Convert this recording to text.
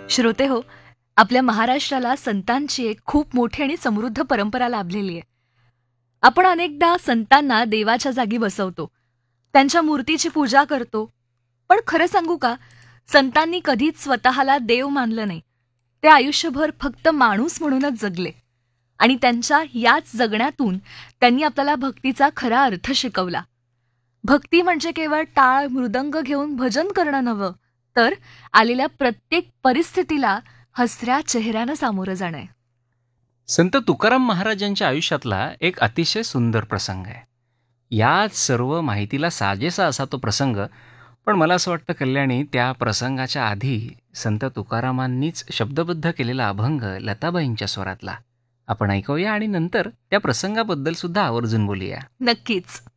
श्रोते हो, आपल्या महाराष्ट्राला संतांची एक खूप मोठी आणि समृद्ध परंपरा लाभलेली आहे. आपण अनेकदा संतांना देवाच्या जागी बसवतो, त्यांच्या मूर्तीची पूजा करतो. पण खरं सांगू का, संतांनी कधीच स्वतःला देव मानलं नाही. ते आयुष्यभर फक्त माणूस म्हणूनच जगले आणि त्यांच्या याच जगण्यातून त्यांनी आपल्याला भक्तीचा खरा अर्थ शिकवला. भक्ती म्हणजे केवळ टाळ मृदंग घेऊन भजन करणं नव्हं, तर आलेल्या प्रत्येक परिस्थितीला हसऱ्या चेहऱ्यानं सामोरं जाणं आहे. संत तुकाराम महाराजांच्या आयुष्यातला एक अतिशय सुंदर प्रसंग आहे. याच सर्व माहितीला साजेसा असा तो प्रसंग. पण मला असं वाटतं कल्याणी, त्या प्रसंगाच्या आधी संत तुकारामांनीच शब्दबद्ध केलेला अभंग लताबाईंच्या स्वरातला आपण ऐकूया आणि नंतर त्या प्रसंगाबद्दल सुद्धा आवर्जून बोलूया. नक्कीच.